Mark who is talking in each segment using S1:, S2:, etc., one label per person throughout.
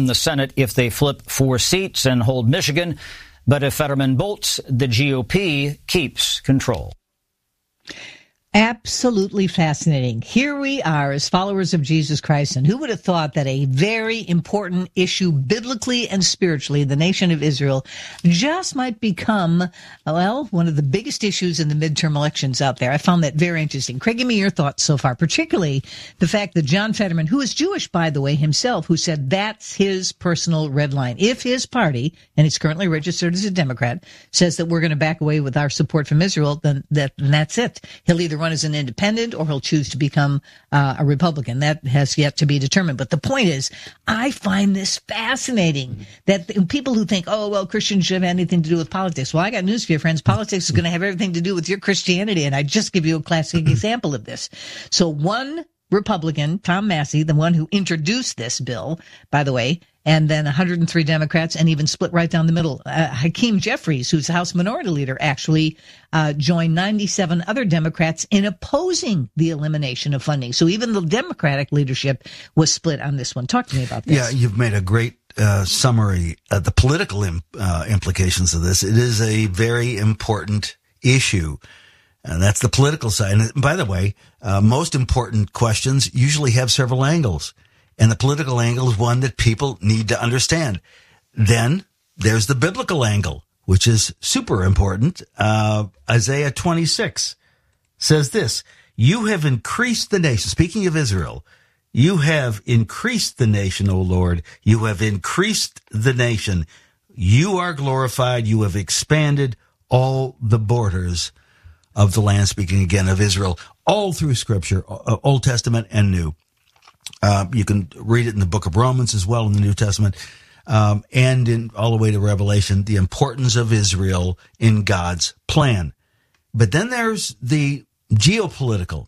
S1: in the Senate if they flip 4 seats and hold Michigan. But if Fetterman bolts, the GOP keeps control.
S2: Absolutely fascinating. Here we are as followers of Jesus Christ, and who would have thought that a very important issue biblically and spiritually, the nation of Israel, just might become, well, one of the biggest issues in the midterm elections out there. I found that very interesting. Craig, give me your thoughts so far, particularly the fact that John Fetterman, who is Jewish, by the way, himself, who said that's his personal red line. If his party, and he's currently registered as a Democrat, says that we're going to back away with our support from Israel, then that's it. He'll either run as an independent or he'll choose to become a Republican. That has yet to be determined. But the point is, I find this fascinating that people who think, oh, well, Christians should have anything to do with politics. Well, I got news for you, friends. Politics is going to have everything to do with your Christianity. And I just give you a classic example of this. So one Republican, Tom Massey, the one who introduced this bill, by the way, and then 103 Democrats, and even split right down the middle. Hakeem Jeffries, who's the House Minority Leader, actually joined 97 other Democrats in opposing the elimination of funding. So even the Democratic leadership was split on this one. Talk to me about this.
S3: Yeah, you've made a great summary of the political implications of this. It is a very important issue. And that's the political side. And by the way, most important questions usually have several angles. And the political angle is one that people need to understand. Then there's the biblical angle, which is super important. Isaiah 26 says this, you have increased the nation. Speaking of Israel, you have increased the nation, O Lord. You have increased the nation. You are glorified. You have expanded all the borders of the land, speaking again of Israel, all through Scripture, Old Testament and New. You can read it in the book of Romans as well in the New Testament, and in all the way to Revelation, the importance of Israel in God's plan. But then there's the geopolitical,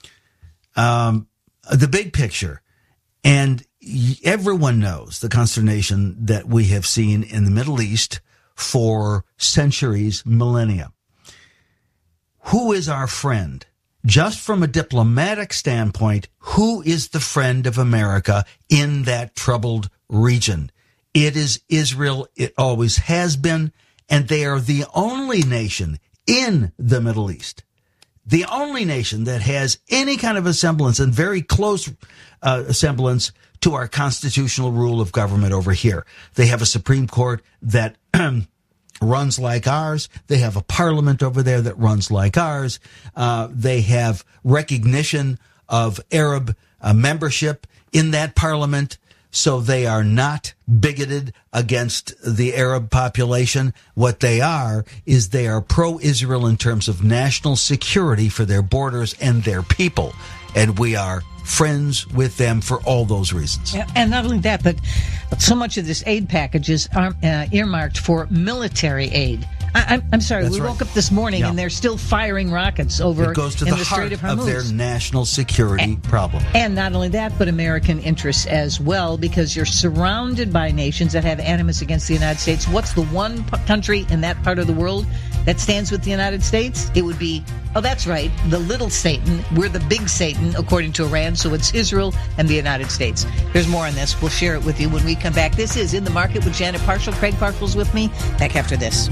S3: the big picture. And everyone knows the consternation that we have seen in the Middle East for centuries, millennia. Who is our friend? Just from a diplomatic standpoint, who is the friend of America in that troubled region? It is Israel. It always has been. And they are the only nation in the Middle East, the only nation that has any kind of a semblance and very close semblance to our constitutional rule of government over here. They have a Supreme Court that runs like ours. They have a parliament over there that runs like ours. They have recognition of Arab membership in that parliament, so they are not bigoted against the Arab population. What they are is they are pro-Israel in terms of national security for their borders and their people. And we are friends with them for all those reasons.
S2: And not only that, but so much of this aid package is earmarked for military aid. I'm sorry,
S3: That's
S2: we
S3: right.
S2: woke up this morning and they're still firing rockets over
S3: it goes to
S2: in
S3: the
S2: the
S3: heart
S2: Strait of Hormuz.
S3: of their national security problem.
S2: And not only that, but American interests as well, because you're surrounded by nations that have animus against the United States. What's the one country in that part of the world that stands with the United States? It would be, oh, that's right, the little Satan. We're the big Satan, according to Iran, so it's Israel and the United States. There's more on this. We'll share it with you when we come back. This is In the Market with Janet Parshall. Craig Parshall's with me. Back after this.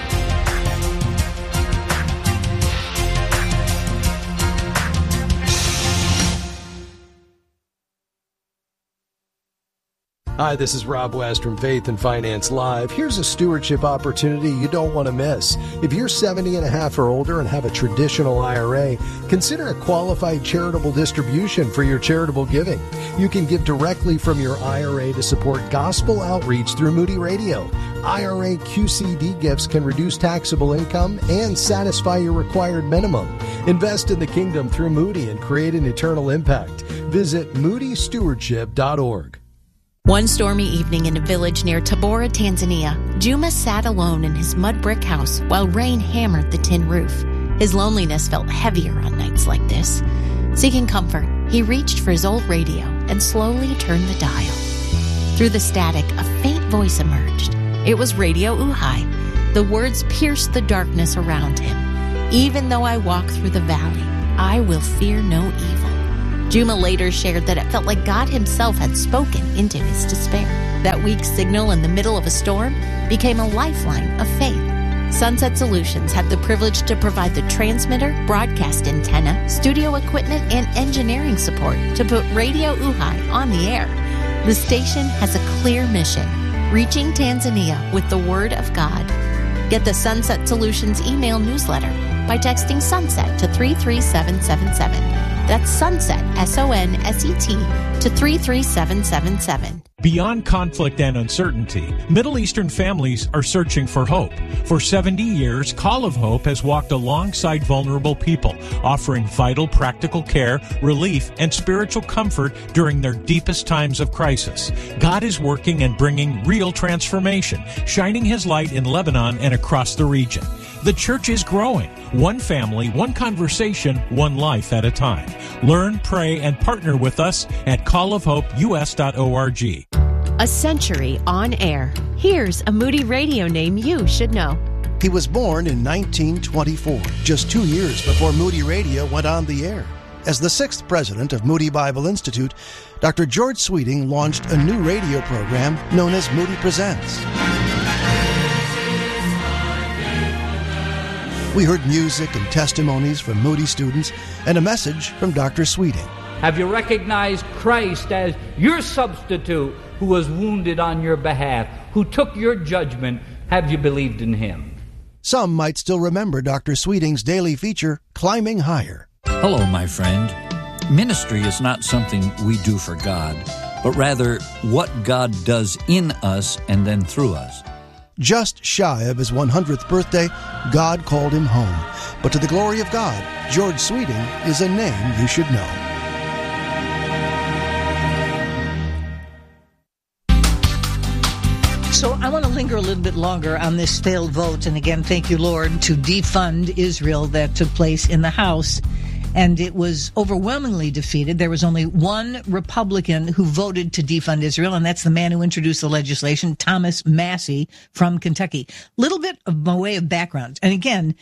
S4: Hi, this is Rob West from Faith and Finance Live. Here's a stewardship opportunity you don't want to miss. If you're 70 and a half or older and have a traditional IRA, consider a qualified charitable distribution for your charitable giving. You can give directly from your IRA to support gospel outreach through Moody Radio. IRA QCD gifts can reduce taxable income and satisfy your required minimum. Invest in the kingdom through Moody and create an eternal impact. Visit moodystewardship.org.
S5: One stormy evening in a village near Tabora, Tanzania, Juma sat alone in his mud brick house while rain hammered the tin roof. His loneliness felt heavier on nights like this. Seeking comfort, he reached for his old radio and slowly turned the dial. Through the static, a faint voice emerged. It was Radio Uhai. The words pierced the darkness around him. Even though I walk through the valley, I will fear no evil. Juma later shared that it felt like God himself had spoken into his despair. That weak signal in the middle of a storm became a lifeline of faith. Sunset Solutions had the privilege to provide the transmitter, broadcast antenna, studio equipment, and engineering support to put Radio Uhay on the air. The station has a clear mission, reaching Tanzania with the Word of God. Get the Sunset Solutions email newsletter by texting SUNSET to 33777. That's SUNSET, SONSET, to 33777.
S6: Beyond conflict and uncertainty, Middle Eastern families are searching for hope. For 70 years, Call of Hope has walked alongside vulnerable people, offering vital practical care, relief, and spiritual comfort during their deepest times of crisis. God is working and bringing real transformation, shining His light in Lebanon and across the region. The church is growing. One family, one conversation, one life at a time. Learn, pray, and partner with us at callofhopeus.org.
S5: A century on air. Here's a Moody Radio name you should know.
S7: He was born in 1924, just 2 years before Moody Radio went on the air. As the 6th president of Moody Bible Institute, Dr. George Sweeting launched a new radio program known as Moody Presents. We heard music and testimonies from Moody students and a message from Dr. Sweeting.
S8: Have you recognized Christ as your substitute who was wounded on your behalf, who took your judgment? Have you believed in Him?
S7: Some might still remember Dr. Sweeting's daily feature, Climbing Higher.
S9: Hello, my friend. Ministry is not something we do for God, but rather what God does in us and then through us.
S7: Just shy of his 100th birthday, God called him home. But to the glory of God, George Sweeting is a name you should know.
S2: So I want to linger a little bit longer on this failed vote. And again, thank you, Lord, to defund Israel that took place in the House. And it was overwhelmingly defeated. There was only one Republican who voted to defund Israel, and that's the man who introduced the legislation, Thomas Massie from Kentucky. Little bit of my way of background. And again,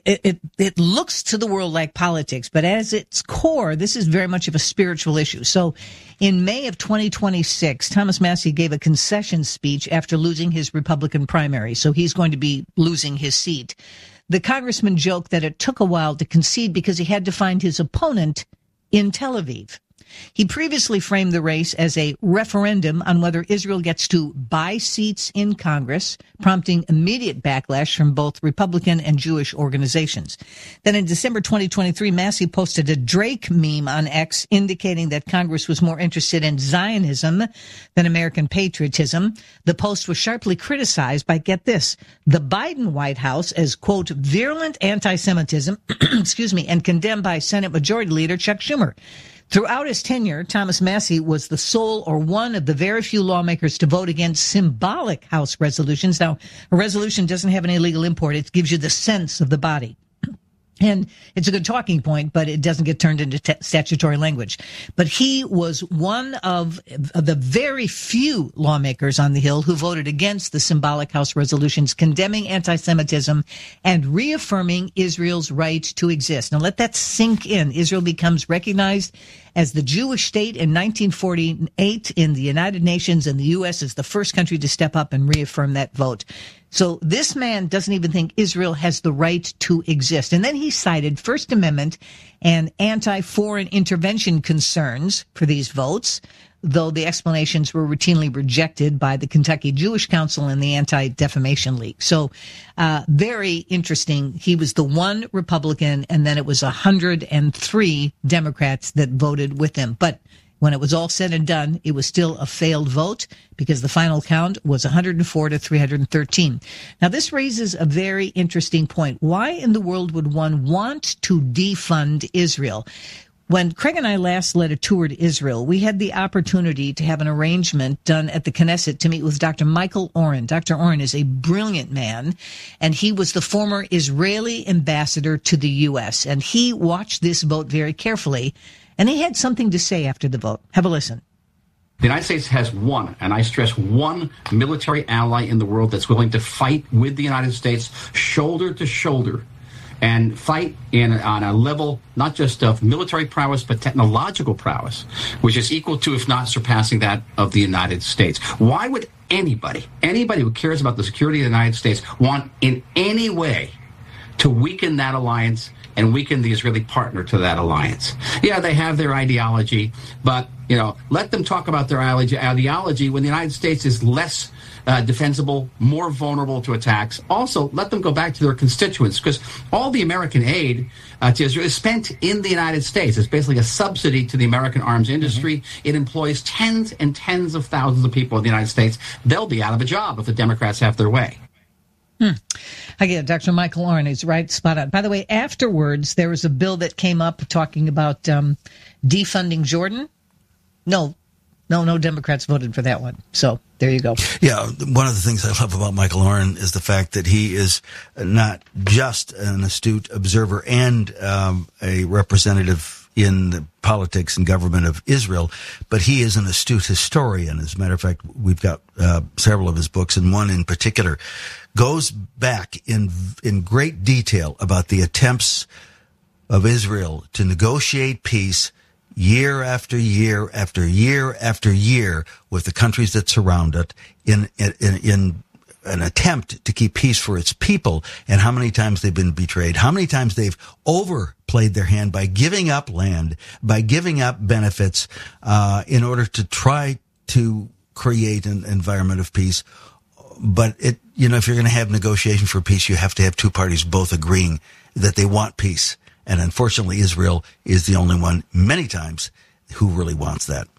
S2: it looks to the world like politics, but as its core, this is very much of a spiritual issue. So in May of 2026, Thomas Massie gave a concession speech after losing his Republican primary. So he's going to be losing his seat. The congressman joked that it took a while to concede because he had to find his opponent in Tel Aviv. He previously framed the race as a referendum on whether Israel gets to buy seats in Congress, prompting immediate backlash from both Republican and Jewish organizations. Then in December 2023, Massie posted a Drake meme on X indicating that Congress was more interested in Zionism than American patriotism. The post was sharply criticized by, get this, the Biden White House as, quote, virulent anti-Semitism, and condemned by Senate Majority Leader Chuck Schumer. Throughout his tenure, Thomas Massie was the sole or one of the very few lawmakers to vote against symbolic House resolutions. Now, a resolution doesn't have any legal import. It gives you the sense of the body. And it's a good talking point, but it doesn't get turned into statutory language. But he was one of the very few lawmakers on the Hill who voted against the symbolic House resolutions condemning anti-Semitism and reaffirming Israel's right to exist. Now let that sink in. Israel becomes recognized as the Jewish state in 1948 in the United Nations, and the U.S. is the first country to step up and reaffirm that vote. So this man doesn't even think Israel has the right to exist. And then he cited First Amendment and anti-foreign intervention concerns for these votes, though the explanations were routinely rejected by the Kentucky Jewish Council and the Anti-Defamation League. So very interesting. He was the one Republican, and then it was 103 Democrats that voted with him. But when it was all said and done, it was still a failed vote because the final count was 104 to 313. Now, this raises a very interesting point. Why in the world would one want to defund Israel? When Craig and I last led a tour to Israel, we had the opportunity to have an arrangement done at the Knesset to meet with Dr. Michael Oren. Dr. Oren is a brilliant man, and he was the former Israeli ambassador to the U.S., and he watched this vote very carefully, and he had something to say after the vote. Have a listen.
S10: The United States has one, and I stress one, military ally in the world that's willing to fight with the United States shoulder to shoulder and fight on a level not just of military prowess, but technological prowess, which is equal to, if not surpassing, that of the United States. Why would anybody who cares about the security of the United States want in any way to weaken that alliance and weaken the Israeli partner to that alliance? Yeah, they have their ideology, but, let them talk about their ideology when the United States is less defensible, more vulnerable to attacks. Also, let them go back to their constituents, because all the American aid to Israel is spent in the United States. It's basically a subsidy to the American arms industry. It employs tens and tens of thousands of people in the United States. They'll be out of a job if the Democrats have their way.
S2: Again, Dr. Michael Oren is right, spot on. By the way, afterwards, there was a bill that came up talking about defunding Jordan. No Democrats voted for that one. So there you go.
S3: Yeah, one of the things I love about Michael Oren is the fact that he is not just an astute observer and a representative in the politics and government of Israel, but he is an astute historian. As a matter of fact, we've got several of his books, and one in particular goes back in great detail about the attempts of Israel to negotiate peace year after year after year after year with the countries that surround it in an attempt to keep peace for its people, and how many times they've been betrayed, how many times they've overplayed their hand by giving up land, by giving up benefits, in order to try to create an environment of peace. But if you're going to have negotiation for peace, you have to have two parties both agreeing that they want peace. And unfortunately, Israel is the only one, many times, who really wants that.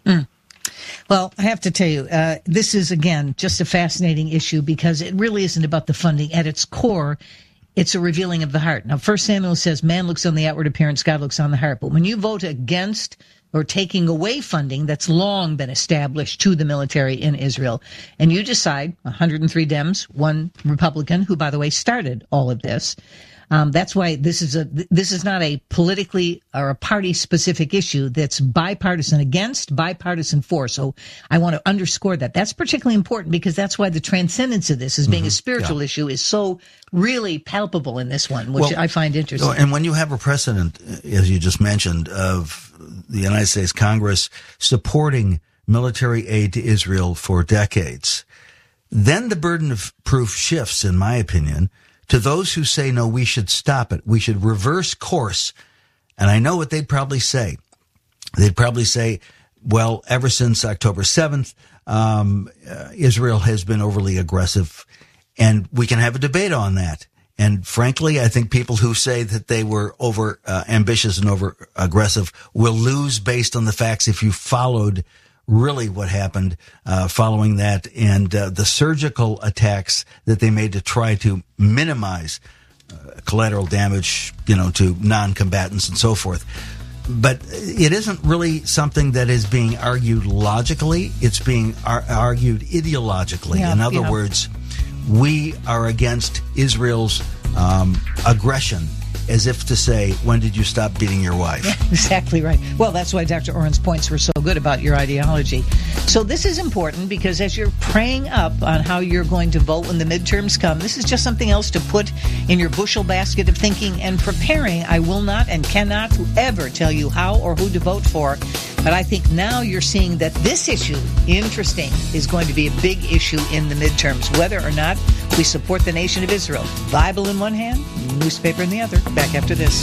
S2: Well, I have to tell you, this is, again, just a fascinating issue because it really isn't about the funding. At its core, it's a revealing of the heart. Now, 1 Samuel says, man looks on the outward appearance, God looks on the heart. But when you vote against or taking away funding that's long been established to the military in Israel, and you decide, 103 Dems, one Republican, who, by the way, started all of this, that's why this is not a politically or a party specific issue. That's bipartisan against, bipartisan for. So I want to underscore that. That's particularly important because that's why the transcendence of this as being a spiritual issue is so really palpable in this one, which I find interesting.
S3: And when you have a precedent, as you just mentioned, of the United States Congress supporting military aid to Israel for decades, then the burden of proof shifts, in my opinion, to those who say, no, we should stop it. We should reverse course. And I know what they'd probably say. They'd probably say, well, ever since October 7th, Israel has been overly aggressive, and we can have a debate on that. And frankly, I think people who say that they were over ambitious and over aggressive will lose based on the facts if you followed really what happened following that and the surgical attacks that they made to try to minimize collateral damage, to non-combatants and so forth. But it isn't really something that is being argued logically. It's being argued ideologically. In other words, we are against Israel's aggression, as if to say, when did you stop beating your wife?
S2: Yeah, exactly right. Well, that's why Dr. Oren's points were so good about your ideology. So this is important because as you're praying up on how you're going to vote when the midterms come, this is just something else to put in your bushel basket of thinking and preparing. I will not and cannot ever tell you how or who to vote for. But I think now you're seeing that this issue, interesting, is going to be a big issue in the midterms, whether or not we support the nation of Israel. Bible in one hand, newspaper in the other. Back after this.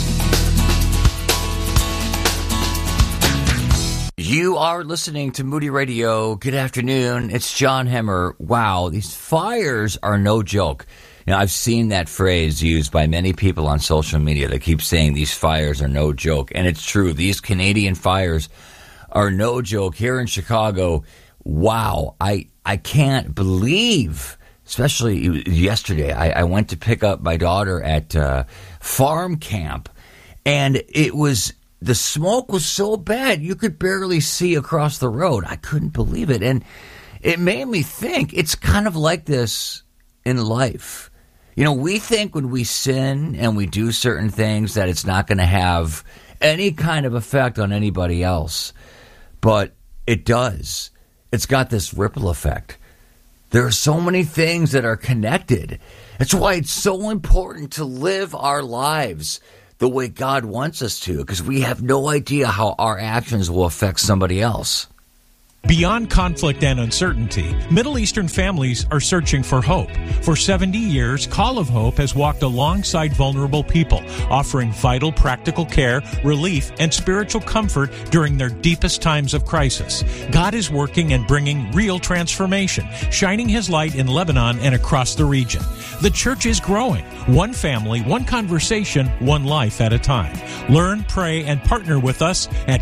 S11: You are listening to Moody Radio. Good afternoon. It's John Hemmer. Wow, these fires are no joke. I've seen that phrase used by many people on social media that keep saying these fires are no joke. And it's true. These Canadian fires are no joke. Here in Chicago, wow, I can't believe, especially yesterday, I went to pick up my daughter at farm camp, and the smoke was so bad you could barely see across the road. I couldn't believe it. And it made me think it's kind of like this in life. We think when we sin and we do certain things that it's not going to have any kind of effect on anybody else. But it does. It's got this ripple effect. There are so many things that are connected. That's why it's so important to live our lives the way God wants us to, because we have no idea how our actions will affect somebody else.
S6: Beyond conflict and uncertainty, Middle Eastern families are searching for hope. For 70 years, Call of Hope has walked alongside vulnerable people, offering vital practical care, relief, and spiritual comfort during their deepest times of crisis. God is working and bringing real transformation, shining His light in Lebanon and across the region. The church is growing, one family, one conversation, one life at a time. Learn, pray, and partner with us at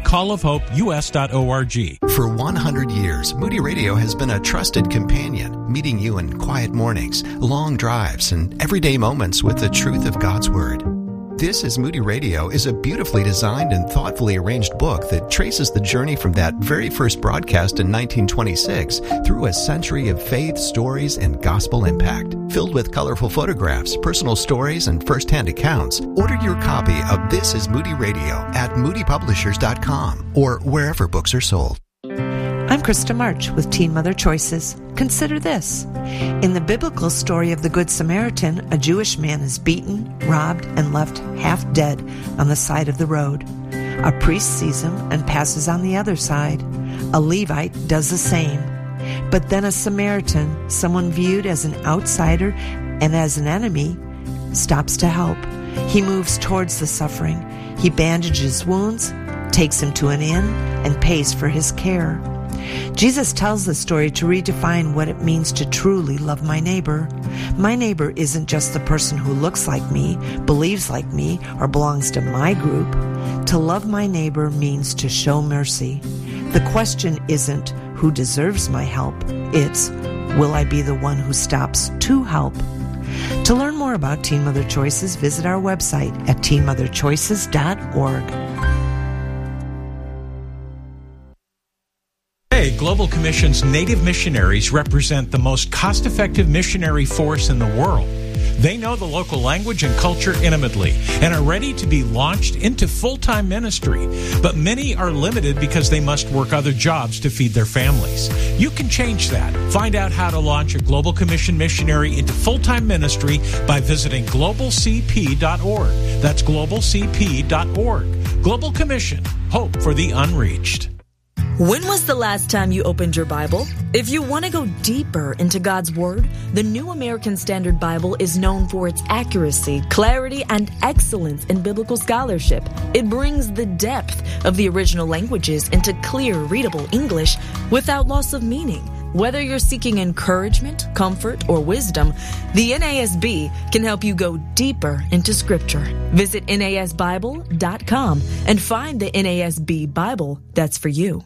S6: callofhopeus.org.
S12: For 100 years, Moody Radio has been a trusted companion, meeting you in quiet mornings, long drives, and everyday moments with the truth of God's Word. This is Moody Radio is a beautifully designed and thoughtfully arranged book that traces the journey from that very first broadcast in 1926 through a century of faith, stories, and gospel impact. Filled with colorful photographs, personal stories, and first-hand accounts, order your copy of This is Moody Radio at moodypublishers.com or wherever books are sold.
S13: I'm Krista March with Teen Mother Choices. Consider this. In the biblical story of the Good Samaritan, a Jewish man is beaten, robbed, and left half dead on the side of the road. A priest sees him and passes on the other side. A Levite does the same. But then a Samaritan, someone viewed as an outsider and as an enemy, stops to help. He moves towards the suffering. He bandages wounds, takes him to an inn, and pays for his care. Jesus tells the story to redefine what it means to truly love my neighbor. My neighbor isn't just the person who looks like me, believes like me, or belongs to my group. To love my neighbor means to show mercy. The question isn't who deserves my help. It's, will I be the one who stops to help? To learn more about Teen Mother Choices, visit our website at teenmotherchoices.org.
S6: Global Commission's Native missionaries represent the most cost-effective missionary force in the world. They know the local language and culture intimately and are ready to be launched into full-time ministry. But many are limited because they must work other jobs to feed their families. You can change that. Find out how to launch a Global Commission missionary into full-time ministry by visiting globalcp.org. That's globalcp.org. Global Commission. Hope for the unreached.
S14: When was the last time you opened your Bible? If you want to go deeper into God's Word, the New American Standard Bible is known for its accuracy, clarity, and excellence in biblical scholarship. It brings the depth of the original languages into clear, readable English without loss of meaning. Whether you're seeking encouragement, comfort, or wisdom, the NASB can help you go deeper into Scripture. Visit NASBible.com and find the NASB Bible that's for you.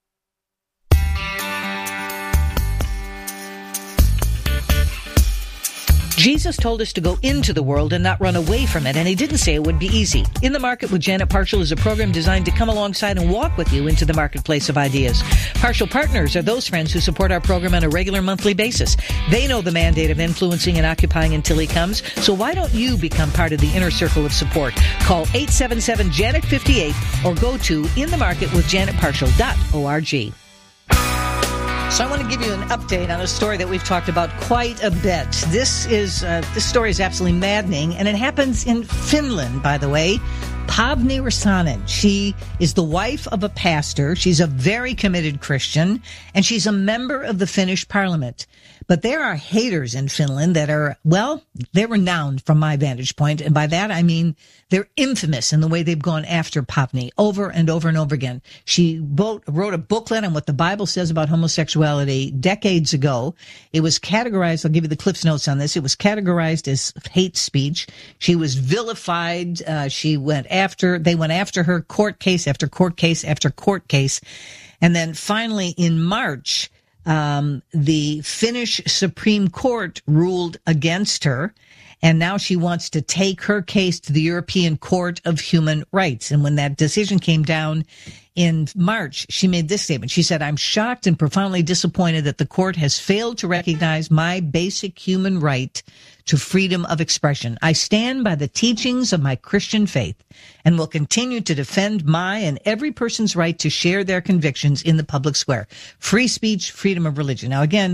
S2: Jesus told us to go into the world and not run away from it, and He didn't say it would be easy. In the Market with Janet Parshall is a program designed to come alongside and walk with you into the marketplace of ideas. Parshall Partners are those friends who support our program on a regular monthly basis. They know the mandate of influencing and occupying until He comes, so why don't you become part of the inner circle of support? Call 877-JANET-58 or go to inthemarketwithjanetparshall.org. So I want to give you an update on a story that we've talked about quite a bit. This story is absolutely maddening, and it happens in Finland, by the way. Paavni Räsänen. She is the wife of a pastor. She's a very committed Christian, and she's a member of the Finnish parliament. But there are haters in Finland that are, well, they're renowned from my vantage point. And by that, I mean they're infamous in the way they've gone after Paavni over and over and over again. She wrote a booklet on what the Bible says about homosexuality decades ago. It was categorized, I'll give you the Cliff's Notes on this, it was categorized as hate speech. She was vilified. They went after her court case after court case after court case. And then finally in March, the Finnish Supreme Court ruled against her, and now she wants to take her case to the European Court of Human Rights. And when that decision came down in March, she made this statement. She said, "I'm shocked and profoundly disappointed that the court has failed to recognize my basic human right to freedom of expression. I stand by the teachings of my Christian faith and will continue to defend my and every person's right to share their convictions in the public square. Free speech, freedom of religion." Now, again,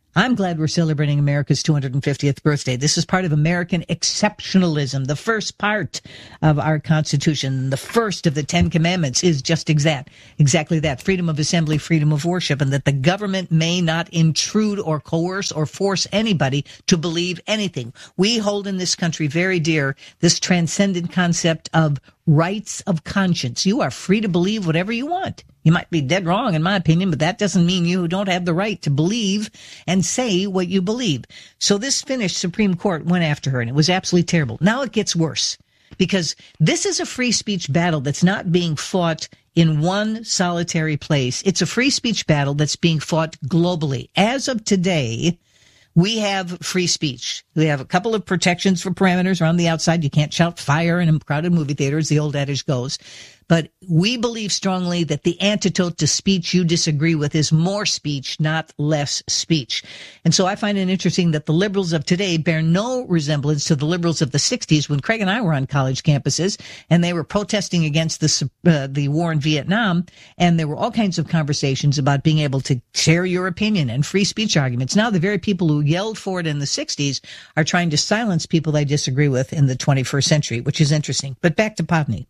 S2: I'm glad we're celebrating America's 250th birthday. This is part of American exceptionalism. The first part of our Constitution, the first of the 10 Commandments, is just exactly that. Freedom of assembly, freedom of worship, and that the government may not intrude or coerce or force anybody to believe anything. We hold in this country very dear this transcendent concept of rights of conscience. You are free to believe whatever you want. You might be dead wrong, in my opinion, but that doesn't mean you don't have the right to believe and say what you believe. So this Finnish Supreme Court went after her, and it was absolutely terrible. Now it gets worse, because this is a free speech battle that's not being fought in one solitary place. It's a free speech battle that's being fought globally. As of today, we have free speech. We have a couple of protections for parameters around the outside. You can't shout fire in a crowded movie theater, as the old adage goes. But we believe strongly that the antidote to speech you disagree with is more speech, not less speech. And so I find it interesting that the liberals of today bear no resemblance to the liberals of the 60s when Craig and I were on college campuses and they were protesting against the war in Vietnam. And there were all kinds of conversations about being able to share your opinion and free speech arguments. Now, the very people who yelled for it in the 60s are trying to silence people they disagree with in the 21st century, which is interesting. But back to Rodney.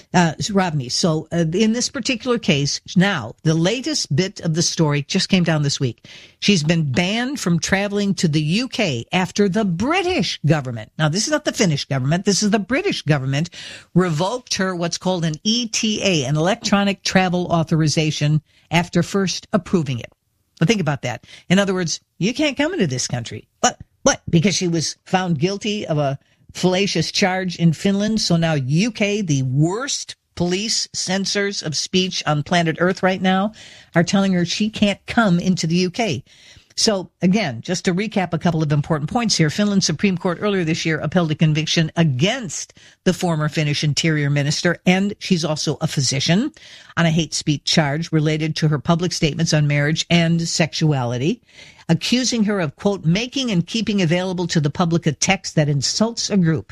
S2: So in this particular case, now, the latest bit of the story just came down this week. She's been banned from traveling to the UK after the British government. Now, this is not the Finnish government. This is the British government revoked her what's called an ETA, an electronic travel authorization, after first approving it. But think about that. In other words, you can't come into this country. What? Because she was found guilty of a fallacious charge in Finland. So now UK, the worst police censors of speech on planet Earth right now, are telling her she can't come into the UK. So again, just to recap a couple of important points here, Finland's Supreme Court earlier this year upheld a conviction against the former Finnish interior minister, and she's also a physician, on a hate speech charge related to her public statements on marriage and sexuality, accusing her of, quote, making and keeping available to the public a text that insults a group.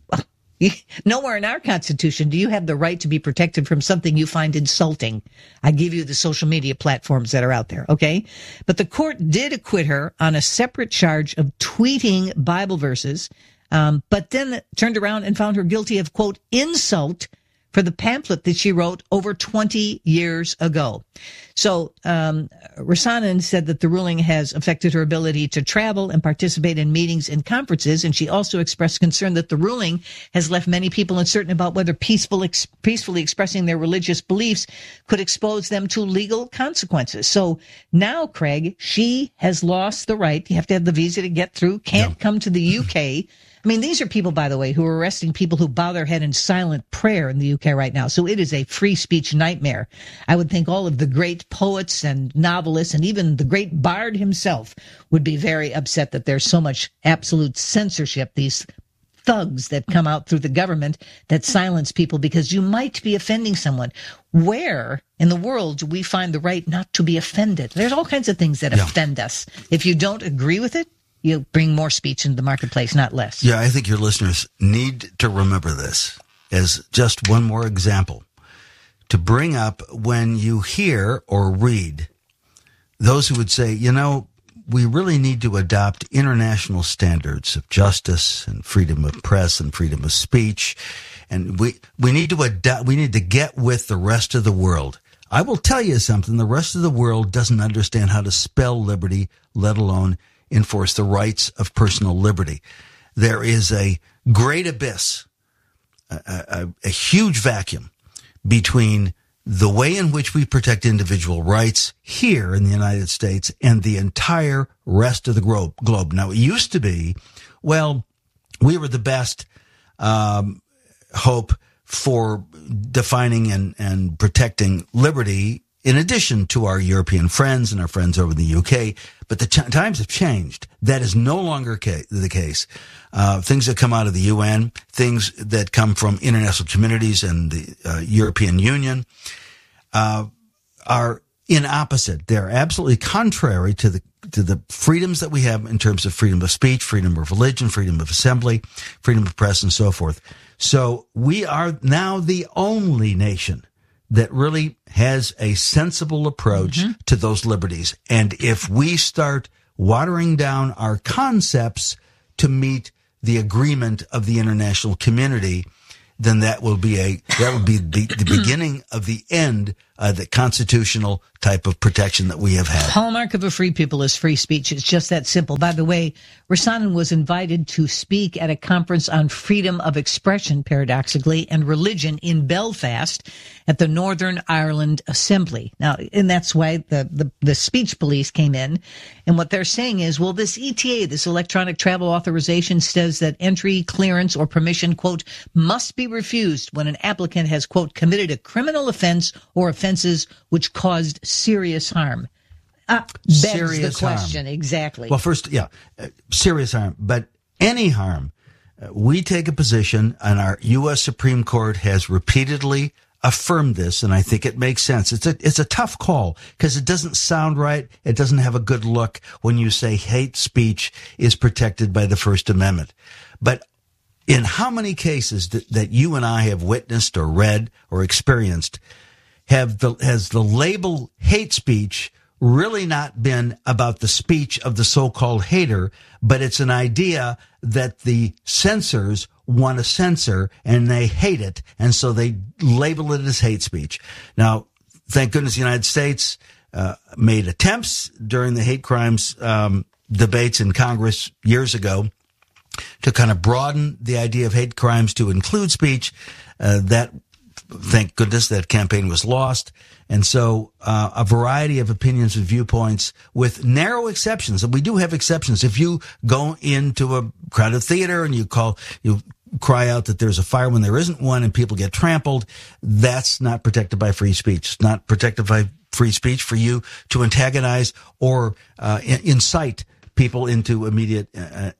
S2: Nowhere in our Constitution do you have the right to be protected from something you find insulting. I give you the social media platforms that are out there, okay? But the court did acquit her on a separate charge of tweeting Bible verses, but then turned around and found her guilty of, quote, insult for the pamphlet that she wrote over 20 years ago. So Rasanen said that the ruling has affected her ability to travel and participate in meetings and conferences, and she also expressed concern that the ruling has left many people uncertain about whether peacefully expressing their religious beliefs could expose them to legal consequences. So now, Craig, she has lost the right. You have to have the visa to get through, can't come to the UK. I mean, these are people, by the way, who are arresting people who bow their head in silent prayer in the UK right now. So it is a free speech nightmare. I would think all of the great poets and novelists and even the great Bard himself would be very upset that there's so much absolute censorship, these thugs that come out through the government that silence people because you might be offending someone. Where in the world do we find the right not to be offended? There's all kinds of things that offend us. If you don't agree with it, you bring more speech into the marketplace, not less.
S3: Yeah, I think your listeners need to remember this as just one more example to bring up when you hear or read those who would say, you know, we really need to adopt international standards of justice and freedom of press and freedom of speech. And we need to get with the rest of the world. I will tell you something. The rest of the world doesn't understand how to spell liberty, let alone enforce the rights of personal liberty. There is a great abyss, a huge vacuum between the way in which we protect individual rights here in the United States and the entire rest of the globe. Now, it used to be, well, we were the best hope for defining and protecting liberty in addition to our European friends and our friends over in the UK. But the times have changed. That is no longer the case. Things that come out of the UN, things that come from international communities and the European Union are in opposite. They're absolutely contrary to the freedoms that we have in terms of freedom of speech, freedom of religion, freedom of assembly, freedom of press, and so forth. So we are now the only nation that really has a sensible approach to those liberties. And if we start watering down our concepts to meet the agreement of the international community, then that would be the beginning of the end of the constitutional type of protection that we have had.
S2: Hallmark of a free people is free speech. It's just that simple. By the way, Rasanen was invited to speak at a conference on freedom of expression, paradoxically, and religion in Belfast at the Northern Ireland Assembly. Now, and that's why the speech police came in. And what they're saying is, well, this ETA, this electronic travel authorization, says that entry, clearance, or permission, quote, must be refused when an applicant has, quote, committed a criminal offense or offenses which caused serious harm. Begs the question, harm. Exactly.
S3: Well, first, serious harm, but any harm. We take a position, and our U.S. Supreme Court has repeatedly affirmed this, and I think it makes sense. It's a tough call because it doesn't sound right. It doesn't have a good look when you say hate speech is protected by the First Amendment. But in how many cases that you and I have witnessed or read or experienced has the label hate speech really not been about the speech of the so-called hater, but it's an idea that the censors want to censor and they hate it, and so they label it as hate speech. Now, thank goodness the United States made attempts during the hate crimes debates in Congress years ago to kind of broaden the idea of hate crimes to include speech. Thank goodness that campaign was lost. And so a variety of opinions and viewpoints with narrow exceptions. And we do have exceptions. If you go into a crowded theater and you cry out that there's a fire when there isn't one and people get trampled, that's not protected by free speech. It's not protected by free speech for you to antagonize or incite people into immediate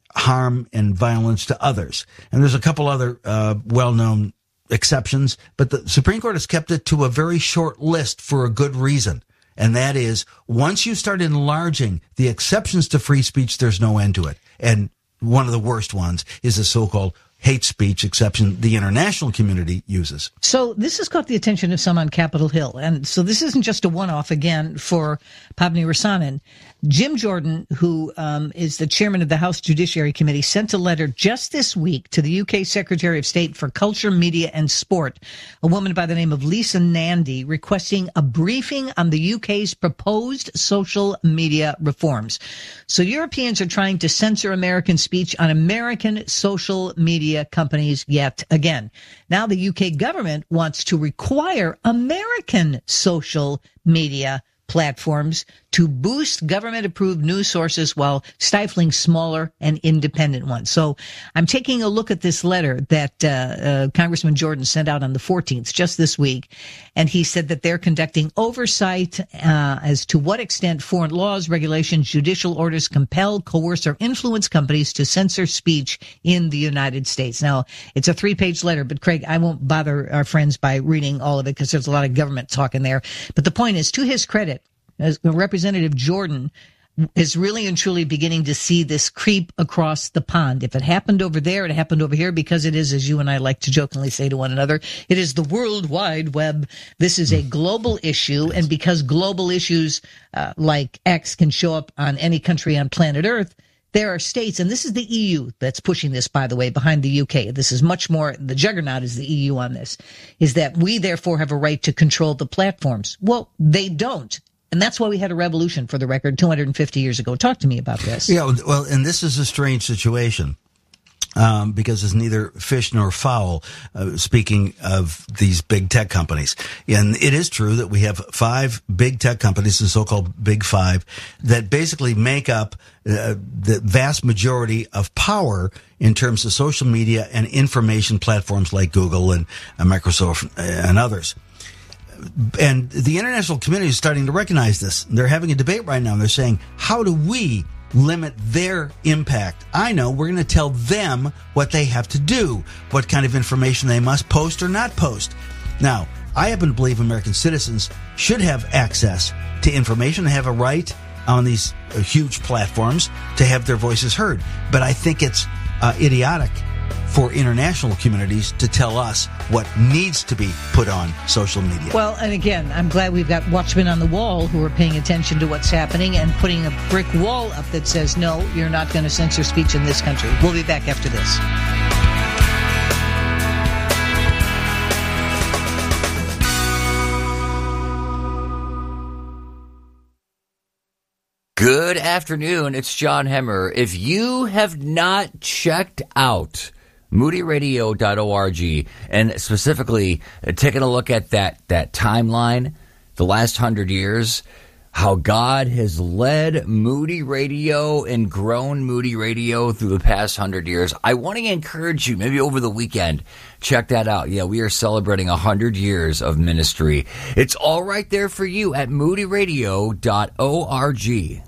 S3: harm and violence to others. And there's a couple other well-known exceptions, but the Supreme Court has kept it to a very short list for a good reason. And that is, once you start enlarging the exceptions to free speech, there's no end to it. And one of the worst ones is the so-called hate speech exception the international community uses.
S2: So this has caught the attention of some on Capitol Hill. And so this isn't just a one-off again for Pavni Rasanen. Jim Jordan, who is the chairman of the House Judiciary Committee, sent a letter just this week to the UK Secretary of State for Culture, Media and Sport, a woman by the name of Lisa Nandy, requesting a briefing on the UK's proposed social media reforms. So Europeans are trying to censor American speech on American social media companies yet again. Now the UK government wants to require American social media platforms to boost government-approved news sources while stifling smaller and independent ones. So I'm taking a look at this letter that Congressman Jordan sent out on the 14th, just this week, and he said that they're conducting oversight as to what extent foreign laws, regulations, judicial orders compel, coerce, or influence companies to censor speech in the United States. Now, it's a 3-page letter, but Craig, I won't bother our friends by reading all of it because there's a lot of government talk in there. But the point is, to his credit, as Representative Jordan is really and truly beginning to see this creep across the pond. If it happened over there, it happened over here, because it is, as you and I like to jokingly say to one another, it is the World Wide Web. This is a global issue, and because global issues like X can show up on any country on planet Earth, there are states, and this is the EU that's pushing this, by the way, behind the UK. This is much more, the juggernaut is the EU on this, is that we therefore have a right to control the platforms. Well, they don't. And that's why we had a revolution, for the record, 250 years ago. Talk to me about this.
S3: Yeah, well, and this is a strange situation because it's neither fish nor fowl, speaking of these big tech companies. And it is true that we have 5 big tech companies, the so-called Big Five, that basically make up the vast majority of power in terms of social media and information platforms like Google and Microsoft and others. And the international community is starting to recognize this. They're having a debate right now. They're saying, how do we limit their impact? I know, we're going to tell them what they have to do, what kind of information they must post or not post. Now, I happen to believe American citizens should have access to information, have a right on these huge platforms to have their voices heard. But I think it's idiotic for international communities to tell us what needs to be put on social media.
S2: Well, and again, I'm glad we've got watchmen on the wall who are paying attention to what's happening and putting a brick wall up that says, no, you're not going to censor speech in this country. We'll be back after this.
S11: Good afternoon. It's John Hemmer. If you have not checked out moodyradio.org and specifically taking a look at that timeline, the last 100 years, how God has led Moody Radio and grown Moody Radio through the past 100 years, I want to encourage you, maybe over the weekend, check that out. Yeah, we are celebrating 100 years of ministry. It's all right there for you at moodyradio.org.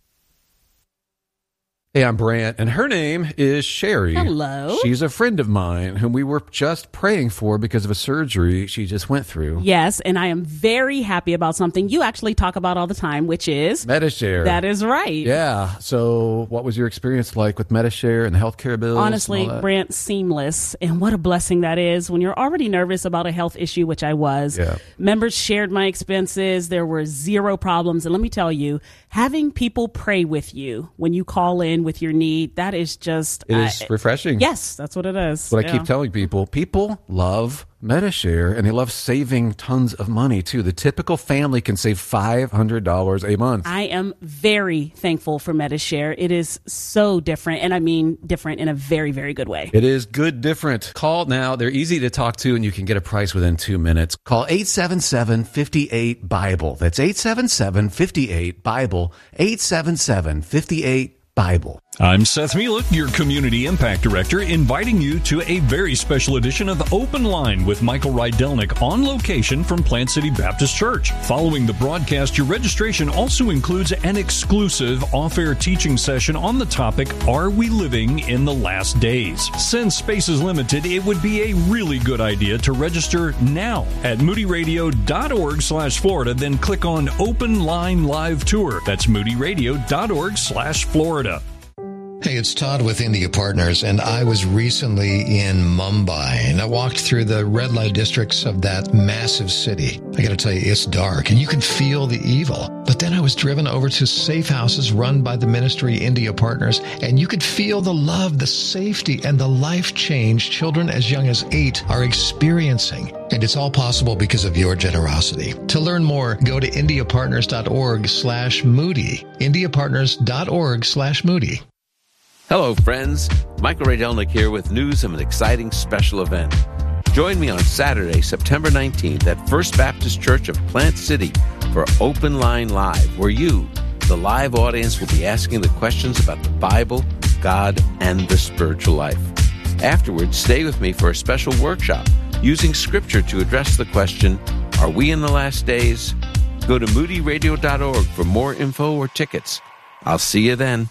S15: Hey, I'm Brant, and her name is Sherry.
S16: Hello.
S15: She's a friend of mine whom we were just praying for because of a surgery she just went through.
S16: Yes, and I am very happy about something you actually talk about all the time, which is
S15: Medi-Share.
S16: That is right.
S15: Yeah. So what was your experience like with Medi-Share and the healthcare bills?
S16: Honestly, Brant, seamless. And what a blessing that is when you're already nervous about a health issue, which I was.
S15: Yeah.
S16: Members shared my expenses. There were zero problems. And let me tell you, having people pray with you when you call in with your need, that is just...
S15: It is refreshing.
S16: Yes, that's what it is.
S15: That's what I keep telling people. People love Medi-Share, and they love saving tons of money, too. The typical family can save $500 a month.
S16: I am very thankful for Medi-Share. It is so different, and I mean different in a very, very good way.
S15: It is good different. Call now. They're easy to talk to, and you can get a price within 2 minutes. Call 877-58-BIBLE. That's 877-58-BIBLE. 877-58-BIBLE.
S17: I'm Seth Mielek, your Community Impact Director, inviting you to a very special edition of Open Line with Michael Rydelnik on location from Plant City Baptist Church. Following the broadcast, your registration also includes an exclusive off-air teaching session on the topic, Are We Living in the Last Days? Since space is limited, it would be a really good idea to register now at moodyradio.org/Florida, then click on Open Line Live Tour. That's moodyradio.org/Florida.
S18: Hey, it's Todd with India Partners, and I was recently in Mumbai, and I walked through the red light districts of that massive city. I got to tell you, it's dark, and you can feel the evil. But then I was driven over to safe houses run by the ministry India Partners, and you could feel the love, the safety, and the life change children as young as 8 are experiencing. And it's all possible because of your generosity. To learn more, go to indiapartners.org/Moody. indiapartners.org/Moody.
S19: Hello, friends. Michael Rydelnik here with news of an exciting special event. Join me on Saturday, September 19th at First Baptist Church of Plant City for Open Line Live, where you, the live audience, will be asking the questions about the Bible, God, and the spiritual life. Afterwards, stay with me for a special workshop using Scripture to address the question, Are we in the last days? Go to moodyradio.org for more info or tickets. I'll see you then.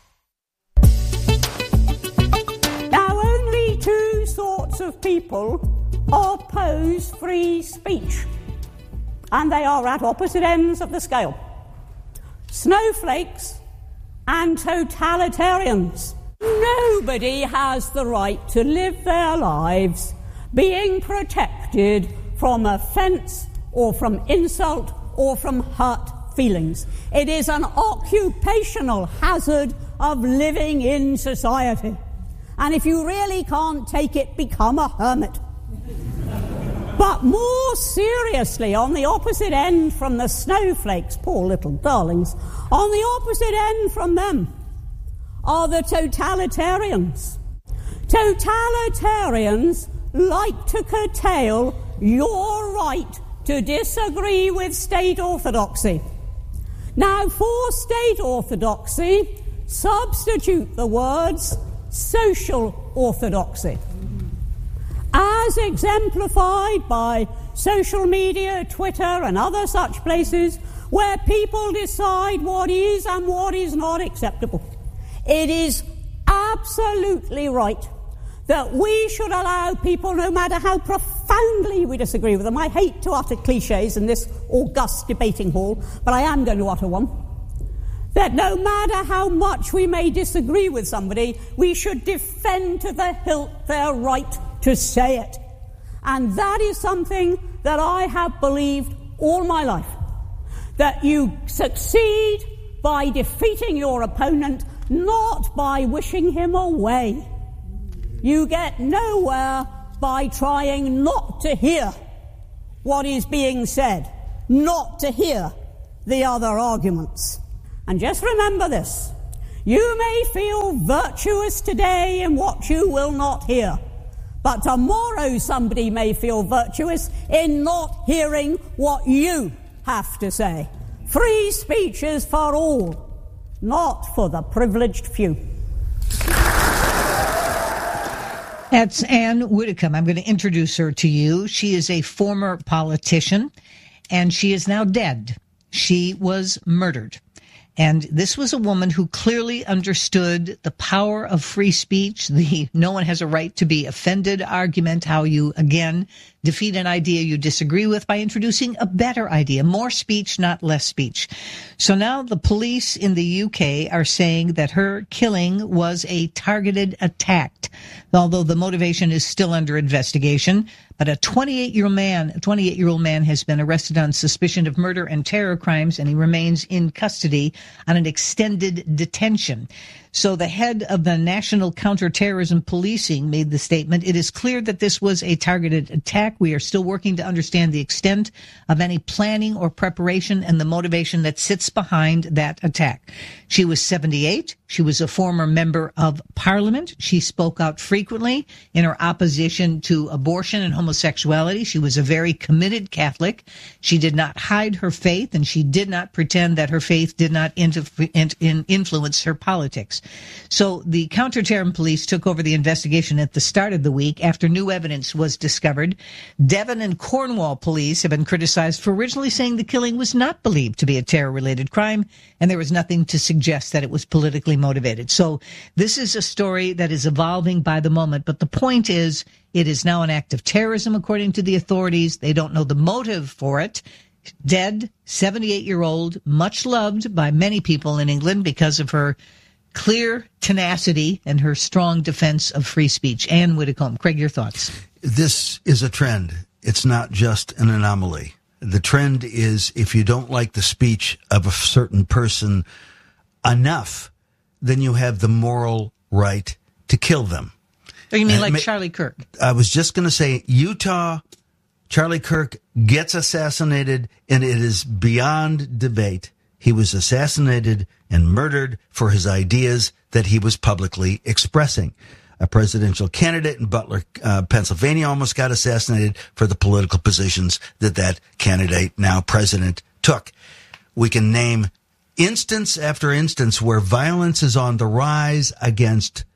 S20: Of people oppose free speech, and they are at opposite ends of the scale. Snowflakes and totalitarians. Nobody has the right to live their lives being protected from offense or from insult or from hurt feelings. It is an occupational hazard of living in society. And if you really can't take it, become a hermit. But more seriously, on the opposite end from the snowflakes, poor little darlings, on the opposite end from them are the totalitarians. Totalitarians like to curtail your right to disagree with state orthodoxy. Now, for state orthodoxy, substitute the words social orthodoxy, as exemplified by social media, Twitter, and other such places where people decide what is and what is not acceptable. It is absolutely right that we should allow people, no matter how profoundly we disagree with them. I hate to utter cliches in this august debating hall, but I am going to utter one. that no matter how much we may disagree with somebody, we should defend to the hilt their right to say it. And that is something that I have believed all my life, that you succeed by defeating your opponent, not by wishing him away. You get nowhere by trying not to hear what is being said, not to hear the other arguments. And just remember this: you may feel virtuous today in what you will not hear, but tomorrow somebody may feel virtuous in not hearing what you have to say. Free speech is for all, not for the privileged few.
S2: That's Ann Widdecombe. I'm going to introduce her to you. She is a former politician, and she is now dead. She was murdered. And this was a woman who clearly understood the power of free speech, the no one has a right to be offended argument, how you, again, defeat an idea you disagree with by introducing a better idea, more speech, not less speech. So now the police in the UK are saying that her killing was a targeted attack, although the motivation is still under investigation. But a 28-year-old man has been arrested on suspicion of murder and terror crimes, and he remains in custody on an extended detention. So the head of the National Counterterrorism Policing made the statement, "It is clear that this was a targeted attack. We are still working to understand the extent of any planning or preparation and the motivation that sits behind that attack." She was 78. She was a former member of Parliament. She spoke out frequently in her opposition to abortion and homosexuality. She was a very committed Catholic. She did not hide her faith, and she did not pretend that her faith did not influence her politics. So the counterterrorism police took over the investigation at the start of the week after new evidence was discovered. Devon and Cornwall police have been criticized for originally saying the killing was not believed to be a terror-related crime, and there was nothing to suggest that it was politically motivated. So this is a story that is evolving by the moment, but the point is it is now an act of terrorism, according to the authorities. They don't know the motive for it. Dead, 78-year-old, much loved by many people in England because of her clear tenacity and her strong defense of free speech. Ann Widdecombe. Craig, your thoughts?
S3: This is a trend. It's not just an anomaly. The trend is if you don't like the speech of a certain person enough, then you have the moral right to kill them.
S2: Oh, you mean like Charlie Kirk?
S3: I was just going to say, Utah, Charlie Kirk gets assassinated, and it is beyond debate. He was assassinated and murdered for his ideas that he was publicly expressing. A presidential candidate in Butler, Pennsylvania, almost got assassinated for the political positions that candidate, now president, took. We can name instance after instance where violence is on the rise against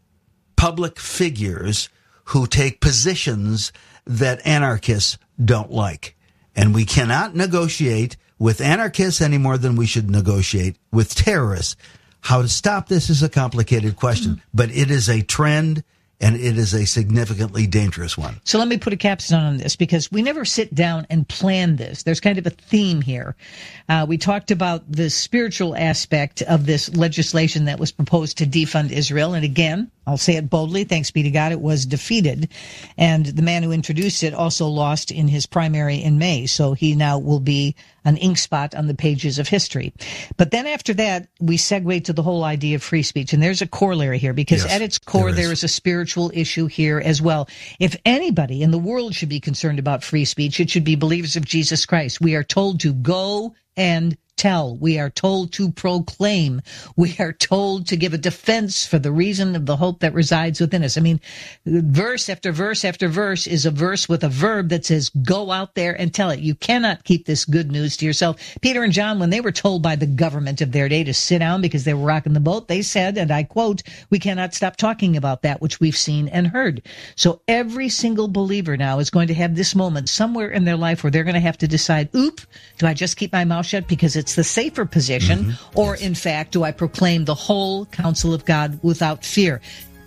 S3: public figures who take positions that anarchists don't like. And we cannot negotiate with anarchists any more than we should negotiate with terrorists. How to stop this is a complicated question, but it is a trend, and it is a significantly dangerous one.
S2: So let me put a capstone on this, because we never sit down and plan this. There's kind of a theme here. We talked about the spiritual aspect of this legislation that was proposed to defund Israel. And again, I'll say it boldly, thanks be to God, it was defeated. And the man who introduced it also lost in his primary in May. So he now will be an ink spot on the pages of history. But then after that, we segue to the whole idea of free speech. And there's a corollary here, because at its core, there is a spiritual issue here as well. If anybody in the world should be concerned about free speech, it should be believers of Jesus Christ. We are told to go and tell. We are told to proclaim. We are told to give a defense for the reason of the hope that resides within us. I mean, verse after verse after verse is a verse with a verb that says, go out there and tell it. You cannot keep this good news to yourself. Peter and John, when they were told by the government of their day to sit down because they were rocking the boat, they said, and I quote, "We cannot stop talking about that which we've seen and heard." So every single believer now is going to have this moment somewhere in their life where they're going to have to decide, do I just keep my mouth shut because it's the safer position, or in fact, do I proclaim the whole counsel of God without fear?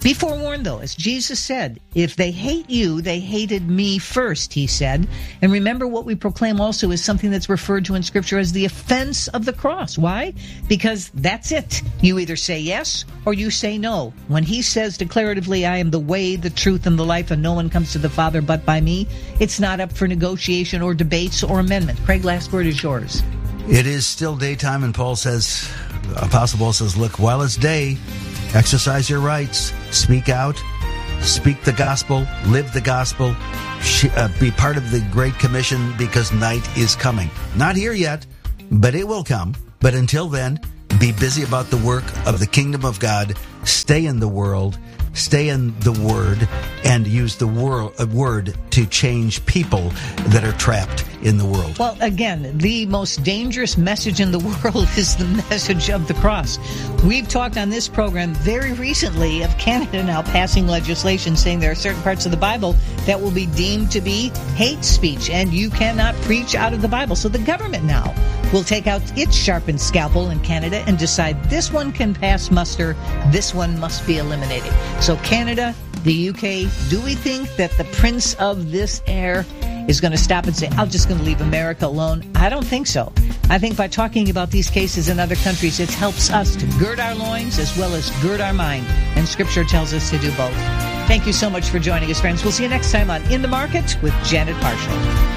S2: Be forewarned, though, as Jesus said, if they hate you, they hated me first, he said. And remember, what we proclaim also is something that's referred to in Scripture as the offense of the cross. Why? Because that's it. You either say yes or you say no. When he says declaratively, I am the way, the truth, and the life, and no one comes to the Father but by me, it's not up for negotiation or debates or amendment. Craig, last word is yours.
S3: It is still daytime, and Apostle Paul says, look, while it's day, exercise your rights, speak out, speak the gospel, live the gospel, be part of the Great Commission, because night is coming. Not here yet, but it will come. But until then, be busy about the work of the kingdom of God. Stay in the world, stay in the Word, and use the Word to change people that are trapped in the world.
S2: Well, again, the most dangerous message in the world is the message of the cross. We've talked on this program very recently of Canada now passing legislation saying there are certain parts of the Bible that will be deemed to be hate speech, and you cannot preach out of the Bible. So the government now will take out its sharpened scalpel in Canada and decide this one can pass muster, this one must be eliminated. So Canada, the UK, do we think that the prince of this air is going to stop and say, I'm just going to leave America alone? I don't think so. I think by talking about these cases in other countries, it helps us to gird our loins as well as gird our mind. And Scripture tells us to do both. Thank you so much for joining us, friends. We'll see you next time on In the Market with Janet Marshall.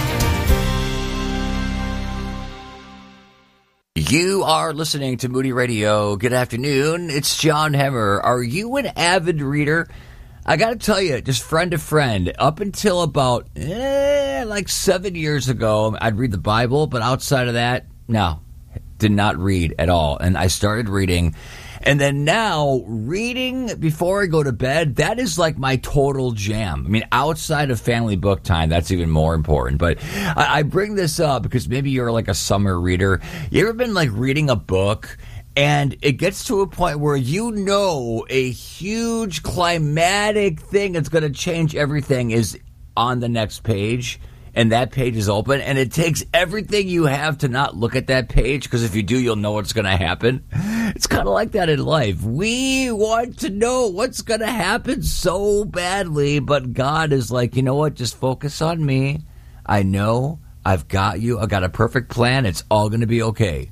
S11: You are listening to Moody Radio. Good afternoon. It's John Hemmer. Are you an avid reader? I got to tell you, just friend to friend, up until about like 7 years ago, I'd read the Bible, but outside of that, no, did not read at all. And I started reading. And then now, reading before I go to bed, that is like my total jam. I mean, outside of family book time, that's even more important. But I bring this up because maybe you're like a summer reader. You ever been like reading a book and it gets to a point where you know a huge climatic thing that's going to change everything is on the next page? And that page is open, and it takes everything you have to not look at that page, because if you do, you'll know what's going to happen. It's kind of like that in life. We want to know what's going to happen so badly, but God is like, you know what? Just focus on me. I know. I've got you. I've got a perfect plan. It's all going to be okay.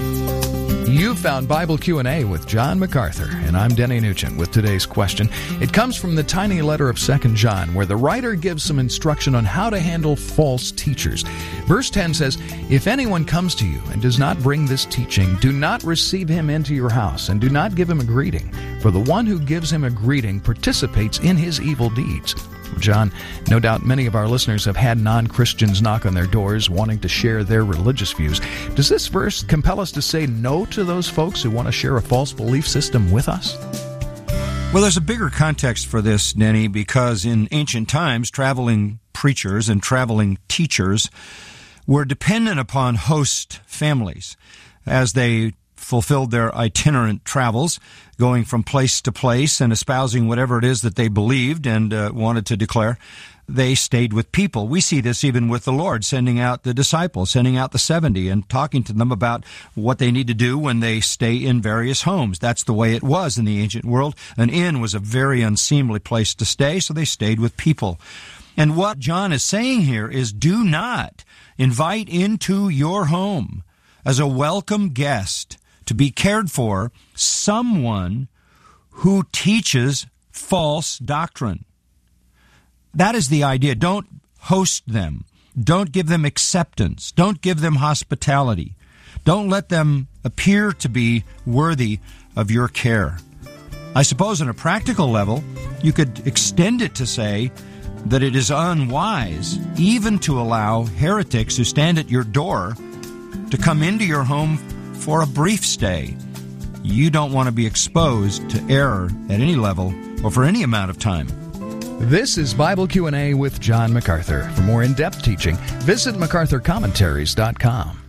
S21: You found Bible Q&A with John MacArthur, and I'm Denny Nugent with today's question. It comes from the tiny letter of 2 John, where the writer gives some instruction on how to handle false teachers. Verse 10 says, If anyone comes to you and does not bring this teaching, do not receive him into your house, and do not give him a greeting, for the one who gives him a greeting participates in his evil deeds. John, no doubt many of our listeners have had non-Christians knock on their doors wanting to share their religious views. Does this verse compel us to say no to those folks who want to share a false belief system with us?
S22: Well, there's a bigger context for this, Denny, because in ancient times, traveling preachers and traveling teachers were dependent upon host families as they fulfilled their itinerant travels, going from place to place and espousing whatever it is that they believed and wanted to declare. They stayed with people. We see this even with the Lord, sending out the disciples, sending out the 70, and talking to them about what they need to do when they stay in various homes. That's the way it was in the ancient world. An inn was a very unseemly place to stay, so they stayed with people. And what John is saying here is, do not invite into your home as a welcome guest to be cared for someone who teaches false doctrine. That is the idea. Don't host them. Don't give them acceptance. Don't give them hospitality. Don't let them appear to be worthy of your care. I suppose on a practical level, you could extend it to say that it is unwise even to allow heretics who stand at your door to come into your home for a brief stay. You don't want to be exposed to error at any level or for any amount of time.
S21: This is Bible Q&A with John MacArthur. For more in-depth teaching, visit MacArthurCommentaries.com.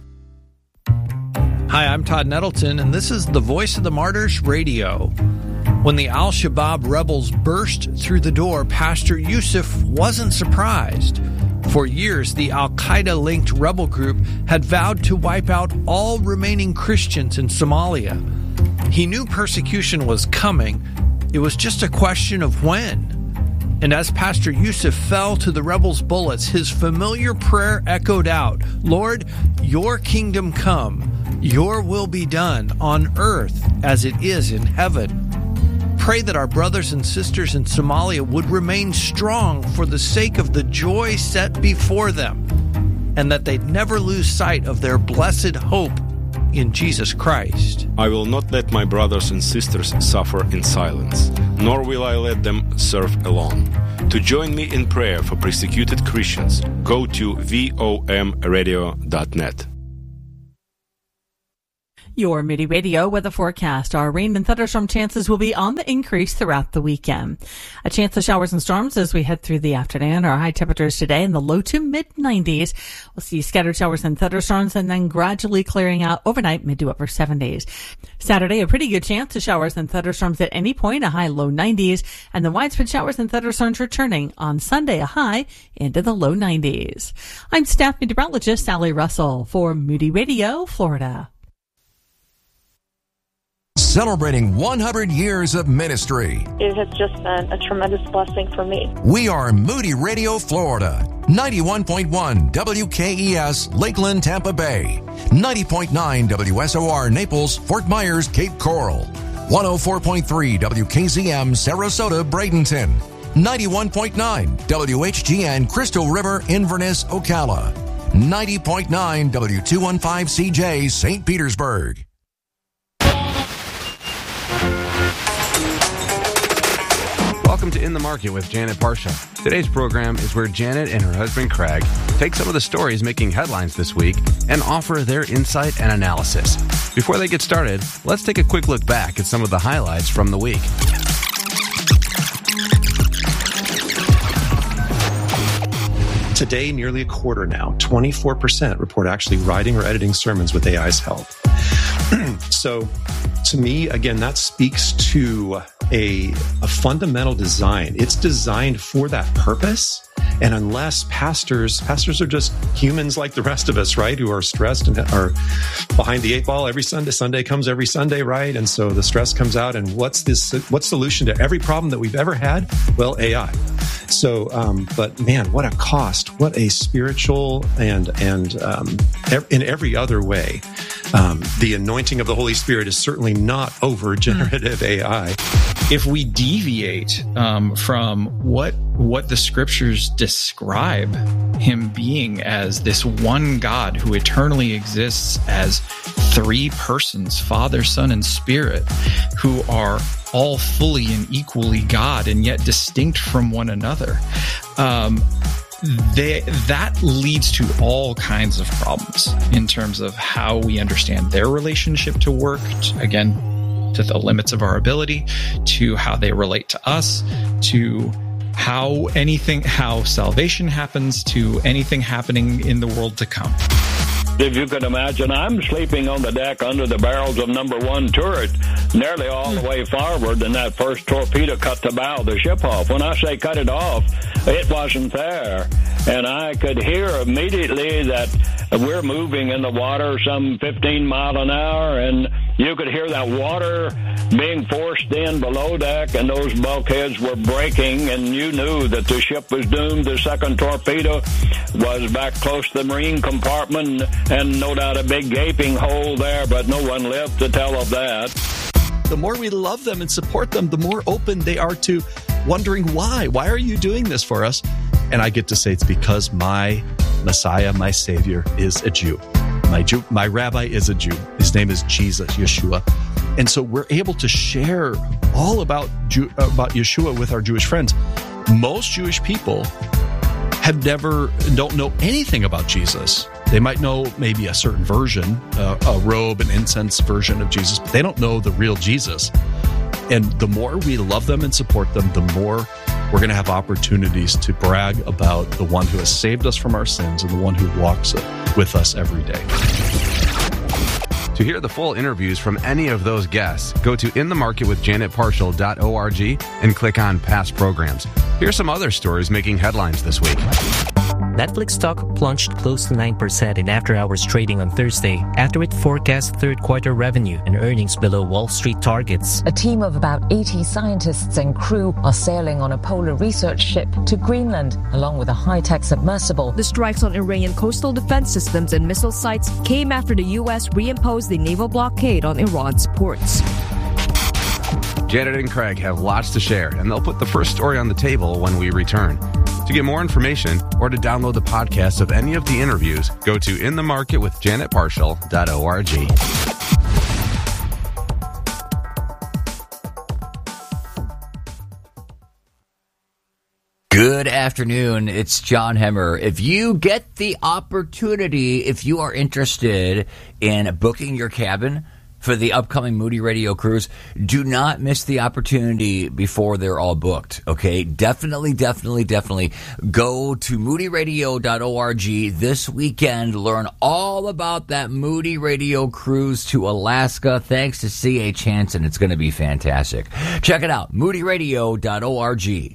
S23: Hi, I'm Todd Nettleton, and this is the Voice of the Martyrs Radio. When the Al-Shabaab rebels burst through the door, Pastor Yusuf wasn't surprised. For years, the Al-Qaeda-linked rebel group had vowed to wipe out all remaining Christians in Somalia. He knew persecution was coming, It was just a question of when. And as Pastor Yusuf fell to the rebels' bullets, his familiar prayer echoed out, Lord, your kingdom come, your will be done on earth as it is in heaven. Pray that our brothers and sisters in Somalia would remain strong for the sake of the joy set before them, and that they'd never lose sight of their blessed hope in Jesus Christ.
S1: I will not let my brothers and sisters suffer in silence, nor will I let them serve alone. To join me in prayer for persecuted Christians, go to vomradio.net.
S4: Your Moody Radio weather forecast. Our rain and thunderstorm chances will be on the increase throughout the weekend. A chance of showers and storms as we head through the afternoon. Our high temperatures today in the low to mid 90s. We'll see scattered showers and thunderstorms and then gradually clearing out overnight, mid to upper 70s. Saturday, a pretty good chance of showers and thunderstorms at any point, a high low 90s, and the widespread showers and thunderstorms returning on Sunday, a high into the low 90s. I'm staff meteorologist Sally Russell for Moody Radio, Florida.
S5: Celebrating 100 years of ministry.
S24: It has just been a tremendous blessing for me.
S5: We are Moody Radio, Florida. 91.1 WKES, Lakeland, Tampa Bay. 90.9 WSOR, Naples, Fort Myers, Cape Coral. 104.3 WKZM, Sarasota, Bradenton. 91.9 WHGN, Crystal River, Inverness, Ocala. 90.9 W215CJ, St. Petersburg.
S25: Welcome to In the Market with Janet Parsha. Today's program is where Janet and her husband Craig take some of the stories making headlines this week and offer their insight and analysis. Before they get started, let's take a quick look back at some of the highlights from the week.
S26: Today, nearly a quarter now, 24% report actually writing or editing sermons with AI's help. So, to me, again, that speaks to a fundamental design. It's designed for that purpose. And unless pastors are just humans like the rest of us, right? Who are stressed and are behind the eight ball every Sunday. Sunday comes every Sunday, right? And so the stress comes out. And what's solution to every problem that we've ever had? Well, AI. So, but man, what a cost! What a spiritual and in every other way, the anointing of the Holy Spirit is certainly not over generative AI.
S27: If we deviate from what the scriptures describe him being as, this one God who eternally exists as three persons, Father, Son, and Spirit, who are all fully and equally God and yet distinct from one another, that leads to all kinds of problems in terms of how we understand their relationship to work, again, to the limits of our ability, to how they relate to us, to how salvation happens, to anything happening in the world to come.
S28: If you can imagine, I'm sleeping on the deck under the barrels of number one turret, nearly all the way forward, and that first torpedo cut the bow of the ship off. When I say cut it off, it wasn't there. And I could hear immediately that we're moving in the water some 15 miles an hour, and you could hear that water being forced in below deck, and those bulkheads were breaking, and you knew that the ship was doomed. The second torpedo was back close to the marine compartment, and no doubt a big gaping hole there, but no one lived to tell of that.
S29: The more we love them and support them, the more open they are to wondering why. Why are you doing this for us? And I get to say it's because my Messiah, my Savior, is a Jew. My rabbi is a Jew. His name is Jesus, Yeshua. And so we're able to share all about Yeshua with our Jewish friends. Most Jewish people don't know anything about Jesus. They might know maybe a certain version, a robe and incense version of Jesus, but they don't know the real Jesus. And the more we love them and support them, the more we're going to have opportunities to brag about the one who has saved us from our sins and the one who walks with us every day.
S25: To hear the full interviews from any of those guests, go to inthemarketwithjanetparshall.org and click on past programs. Here's some other stories making headlines this week.
S6: Netflix stock plunged close to 9% in after-hours trading on Thursday after it forecast third-quarter revenue and earnings below Wall Street targets.
S7: A team of about 80 scientists and crew are sailing on a polar research ship to Greenland, along with a high-tech submersible.
S8: The strikes on Iranian coastal defense systems and missile sites came after the U.S. reimposed the naval blockade on Iran's ports.
S25: Janet and Craig have lots to share, and they'll put the first story on the table when we return. To get more information or to download the podcast of any of the interviews, go to inthemarketwithjanetparshall.org.
S11: Good afternoon. It's John Hemmer. If you get the opportunity, if you are interested in booking your cabin for the upcoming Moody Radio cruise, do not miss the opportunity before they're all booked, okay? Definitely go to moodyradio.org this weekend. Learn all about that Moody Radio cruise to Alaska thanks to C.H. Hansen. It's going to be fantastic. Check it out, moodyradio.org.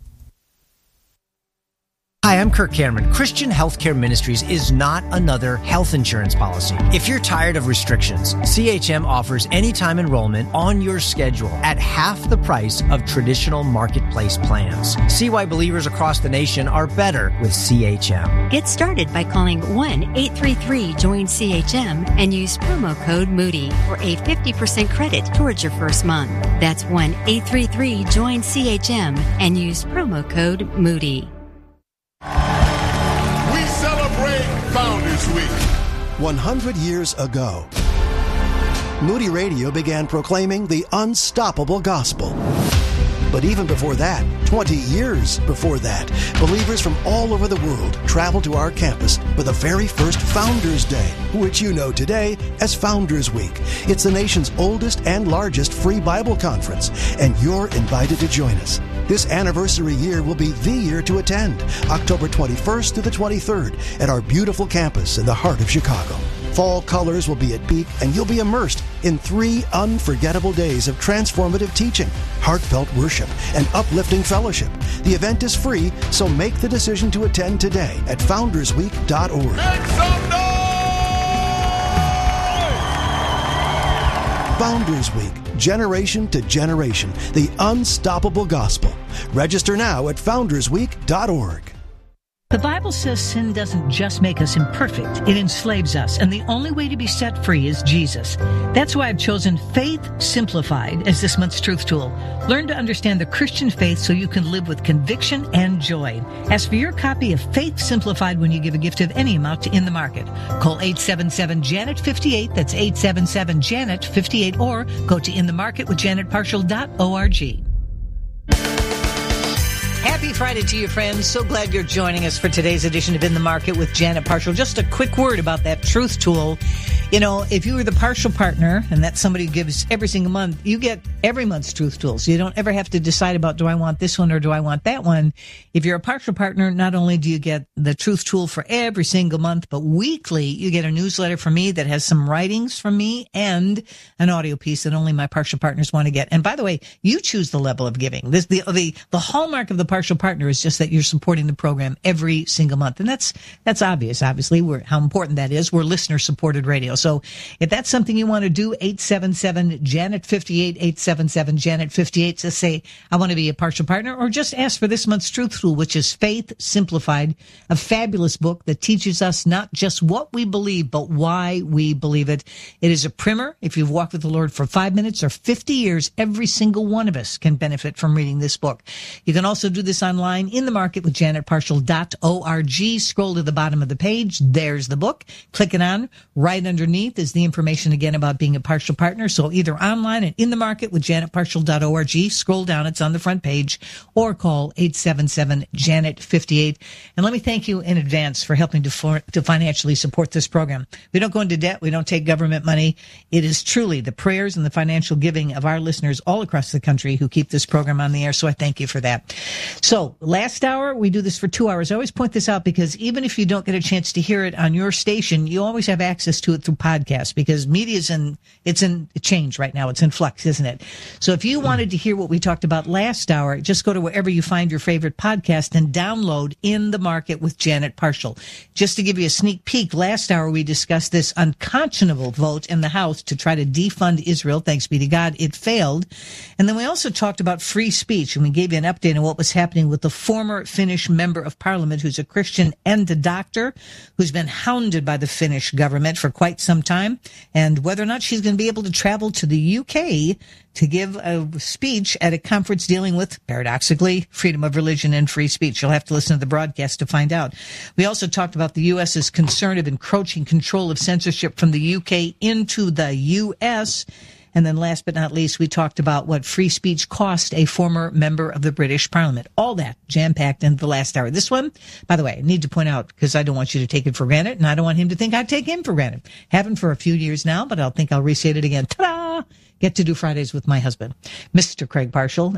S9: Hi, I'm Kirk Cameron. Christian Healthcare Ministries is not another health insurance policy. If you're tired of restrictions, CHM offers anytime enrollment on your schedule at half the price of traditional marketplace plans. See why believers across the nation are better with CHM.
S10: Get started by calling 1-833-JOIN-CHM and use promo code Moody for a 50% credit towards your first month. That's 1-833-JOIN-CHM and use promo code Moody.
S12: We celebrate Founders Week. 100 years ago, Moody Radio began proclaiming the unstoppable gospel. But even before that, 20 years before that, believers from all over the world traveled to our campus for the very first Founders Day, which you know today as Founders Week. It's the nation's oldest and largest free Bible conference, and you're invited to join us. This anniversary year will be the year to attend, October 21st to the 23rd at our beautiful campus in the heart of Chicago. Fall colors will be at peak, and you'll be immersed in 3 unforgettable days of transformative teaching, heartfelt worship, and uplifting fellowship. The event is free, so make the decision to attend today at foundersweek.org. Make some noise! Founders Week, generation to generation, the unstoppable gospel. Register now at foundersweek.org.
S2: The Bible says sin doesn't just make us imperfect, it enslaves us, and the only way to be set free is Jesus. That's why I've chosen Faith Simplified as this month's truth tool. Learn to understand the Christian faith so you can live with conviction and joy. Ask for your copy of Faith Simplified when you give a gift of any amount to In the Market. Call 877-JANET-58, that's 877-JANET-58, or go to inthemarketwithjanetparshall.org. Happy Friday to you, friends. So glad you're joining us for today's edition of In the Market with Janet Parshall. Just a quick word about that truth tool. You know, if you were the partial partner, and that's somebody who gives every single month, you get every month's truth tool. So you don't ever have to decide about, do I want this one or do I want that one? If you're a partial partner, not only do you get the truth tool for every single month, but weekly you get a newsletter from me that has some writings from me and an audio piece that only my partial partners want to get. And by the way, you choose the level of giving. This, the hallmark of the partial partner is just that you're supporting the program every single month. And that's obvious, obviously, how important that is. We're listener-supported radio. So if that's something you want to do, 877-JANET-58, 877-JANET-58, just say, I want to be a partial partner, or just ask for this month's truth tool, which is Faith Simplified, a fabulous book that teaches us not just what we believe, but why we believe it. It is a primer. If you've walked with the Lord for 5 minutes or 50 years, every single one of us can benefit from reading this book. You can also do this online, In the Market with JanetParshall.org. Scroll to the bottom of the page. There's the book. Click it on. Right underneath is the information again about being a partial partner. So either online at In the Market with JanetParshall.org. Scroll down. It's on the front page, or call 877-JANET-58. And let me thank you in advance for helping to financially support this program. We don't go into debt. We don't take government money. It is truly the prayers and the financial giving of our listeners all across the country who keep this program on the air. So I thank you for that. So last hour, we do this for 2 hours. I always point this out because even if you don't get a chance to hear it on your station, you always have access to it through podcast because media's it's in change right now. It's in flux, isn't it? So if you wanted to hear what we talked about last hour, just go to wherever you find your favorite podcast and download In the Market with Janet Parshall. Just to give you a sneak peek, last hour we discussed this unconscionable vote in the House to try to defund Israel. Thanks be to God, it failed. And then we also talked about free speech, and we gave you an update on what was happening with the former Finnish member of parliament who's a Christian and a doctor who's been hounded by the Finnish government for quite some time, and whether or not she's going to be able to travel to the UK to give a speech at a conference dealing with, paradoxically, freedom of religion and free speech. You'll have to listen to the broadcast to find out. We also talked about the U.S.'s concern of encroaching control of censorship from the UK into the U.S., and then last but not least, we talked about what free speech cost a former member of the British Parliament. All that jam-packed into the last hour. This one, by the way, I need to point out, because I don't want you to take it for granted, and I don't want him to think I take him for granted. Haven't for a few years now, but I'll think I'll restate it again. Ta-da! Get to do Fridays with my husband, Mr. Craig Parshall.